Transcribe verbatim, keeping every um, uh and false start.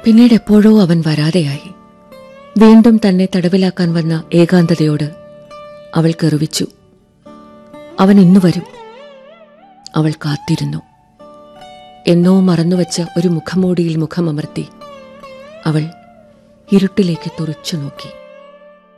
പിന്നീട് എപ്പോഴോ അവൻ വരാതെയായി. വീണ്ടും തന്നെ തടവിലാക്കാൻ വന്ന ഏകാന്തതയോട് അവൾ കെറുവിച്ചു. അവൻ ഇന്നു വരും. അവൾ കാത്തിരുന്നു. എന്നോ മറന്നുവച്ച ഒരു മുഖംമൂടിയിൽ മുഖമമർത്തി അവൾ ഇരുട്ടിലേക്ക് തുറച്ചു നോക്കി.